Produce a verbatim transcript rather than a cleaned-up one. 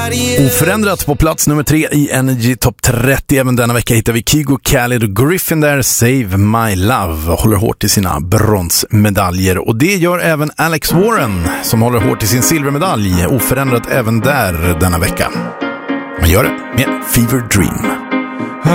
Oförändrat på plats nummer tre i Energy Top trettio. Även denna vecka hittar vi Kygo, Khaled och Griffin där. Save My Love håller hårt i sina bronsmedaljer. Och det gör även Alex Warren som håller hårt i sin silvermedalj. Oförändrat även där denna vecka. Man gör det med Fever Dream.